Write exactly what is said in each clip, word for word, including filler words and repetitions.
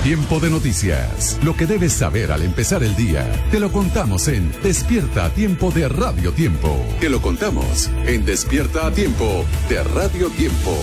Tiempo de noticias. Lo que debes saber al empezar el día. Te lo contamos en Despierta a Tiempo de Radio Tiempo. Te lo contamos en Despierta a Tiempo de Radio Tiempo.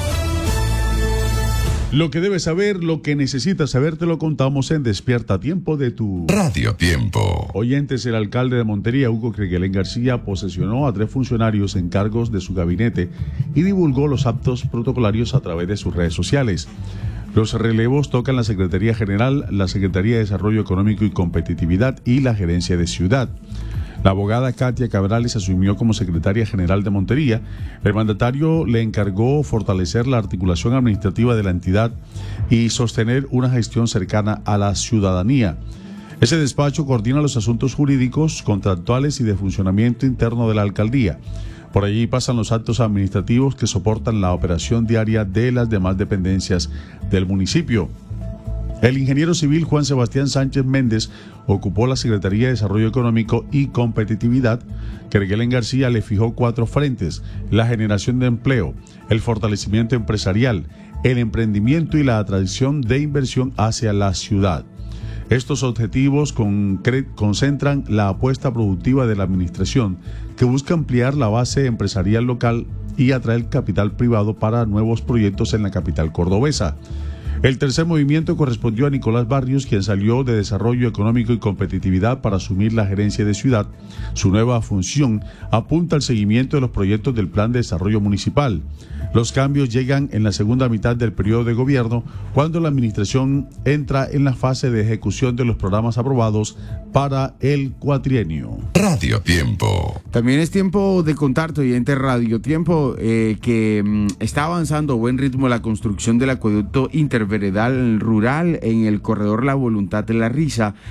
Lo que debes saber, lo que necesitas saber, te lo contamos en Despierta a Tiempo de tu Radio Tiempo. Oyentes, el alcalde de Montería, Hugo Creguilén García, posesionó a tres funcionarios en cargos de su gabinete y divulgó los actos protocolarios a través de sus redes sociales. Los relevos tocan la Secretaría General, la Secretaría de Desarrollo Económico y Competitividad y la Gerencia de Ciudad. La abogada Katia Cabrales asumió como secretaria general de Montería. El mandatario le encargó fortalecer la articulación administrativa de la entidad y sostener una gestión cercana a la ciudadanía. Ese despacho coordina los asuntos jurídicos, contractuales y de funcionamiento interno de la alcaldía. Por allí pasan los actos administrativos que soportan la operación diaria de las demás dependencias del municipio. El ingeniero civil Juan Sebastián Sánchez Méndez ocupó la Secretaría de Desarrollo Económico y Competitividad. Creguilén García le fijó cuatro frentes: la generación de empleo, el fortalecimiento empresarial, el emprendimiento y la atracción de inversión hacia la ciudad. Estos objetivos concre- concentran la apuesta productiva de la administración, que busca ampliar la base empresarial local y atraer capital privado para nuevos proyectos en la capital cordobesa. El tercer movimiento correspondió a Nicolás Barrios, quien salió de Desarrollo Económico y Competitividad para asumir la gerencia de ciudad. Su nueva función apunta al seguimiento de los proyectos del Plan de Desarrollo Municipal. Los cambios llegan en la segunda mitad del periodo de gobierno, cuando la administración entra en la fase de ejecución de los programas aprobados para el cuatrienio. Radio Tiempo. También es tiempo de contarte, oyente Radio Tiempo, eh, que mm, está avanzando a buen ritmo la construcción del acueducto interveredal rural en el corredor La Voluntad de la Risa.